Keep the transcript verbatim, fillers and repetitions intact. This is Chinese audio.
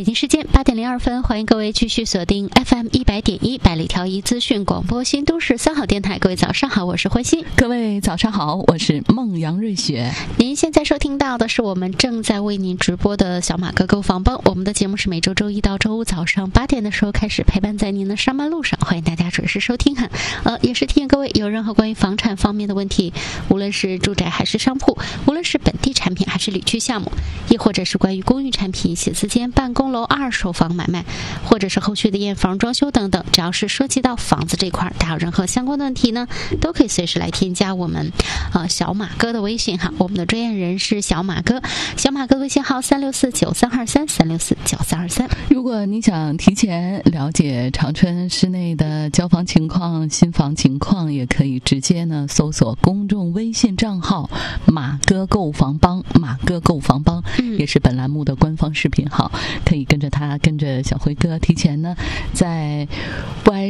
北京时间八点零二分，欢迎各位继续锁定 F M 一百点一百里挑一资讯广播新都市三好电台。各位早上好，我是欢欣。 各位早上好，我是孟阳瑞雪。 您现在收听到的是我们正在为您直播的小马哥购房帮。我们的节目是每周周一到周五早上八点的时候开始陪伴在您的上班路上，欢迎大家准时收听哈。呃，也是提醒各位，有任何关于房产方面的问题，无论是住宅还是商铺，无论是本地产品还是旅居项目，亦或者是关于公寓产品、写字间、办公楼、二手房买卖，或者是后续的验房、装修等等，只要是涉及到房子这块，大家有任何相关的问题呢，都可以随时来添加我们呃小马哥的微信哈。我们的专业人士小马哥，小马哥微信号三六四九三二三三六四九三二三。 如果你想提前了解长春市内的交房情况、新房情况，也可以直接呢搜索公众微信账号马哥购房帮，马哥购房帮、嗯、也是本栏目的官方视频号，可以跟着他跟着小辉哥提前呢在不挨